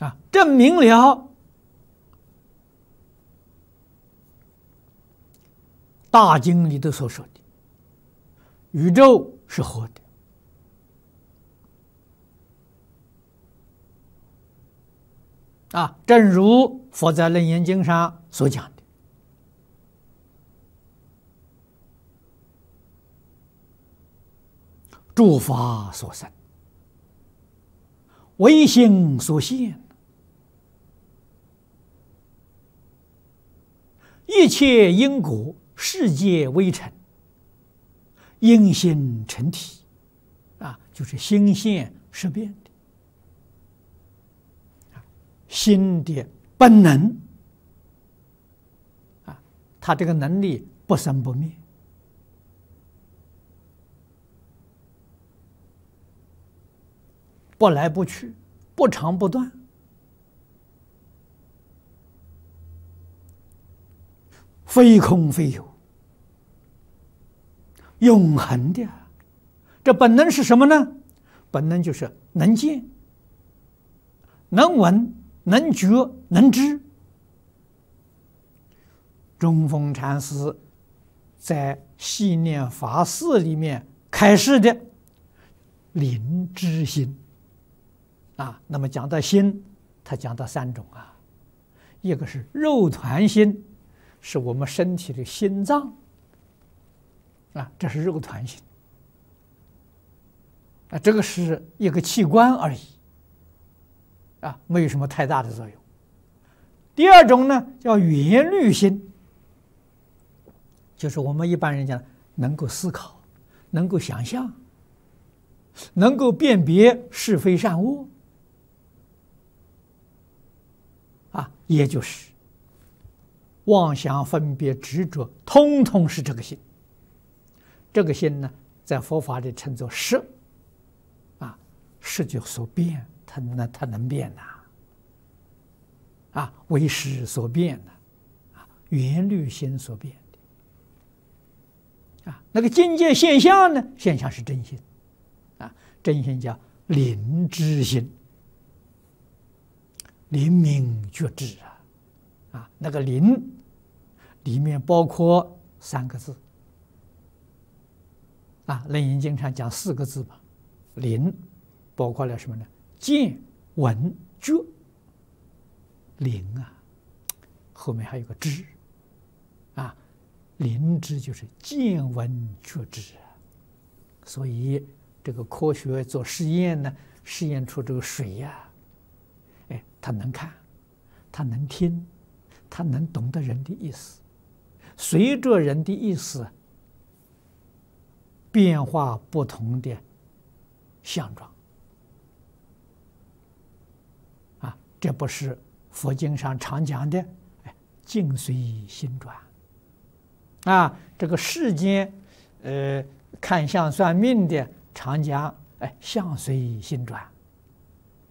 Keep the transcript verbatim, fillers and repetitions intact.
啊，证明了大经里头所说的宇宙是活的。啊，正如佛在《楞严经》上所讲的，诸法所生，唯心所现，一切因果，世界微尘，因心成体，啊，就是心现识变的。心的本能啊，它这个能力不生不灭，不来不去，不长不断，非空非有，永恒的。这本能是什么呢？本能就是能见、能闻、能觉能知。中峰禅师在《系念法事》里面开示的灵知心啊，那么讲到心，他讲到三种啊，一个是肉团心，是我们身体的心脏啊，这是肉团心啊，这个是一个器官而已啊，没有什么太大的作用。第二种呢，叫缘虑心，就是我们一般人讲能够思考，能够想象，能够辨别是非善恶啊，也就是妄想分别执着，通通是这个心。这个心呢，在佛法里称作识啊，识就所变，它能它能变呐啊，为识所变的啊，缘虑心所变的啊。那个境界现象呢，现象是真心啊，真心叫灵知心，灵明觉知啊啊，那个灵里面包括三个字啊，《楞严经》上讲四个字嘛，灵包括了什么呢？见、闻、觉。灵啊，后面还有个知啊，灵知就是见闻觉知啊。所以这个科学做实验呢，实验出这个水呀、啊，哎，它能看，它能听，它能懂得人的意思，随着人的意思变化不同的相状啊，这不是佛经上常讲的，哎，境随心转啊。这个世间，呃，看相算命的常讲，哎，相随心转。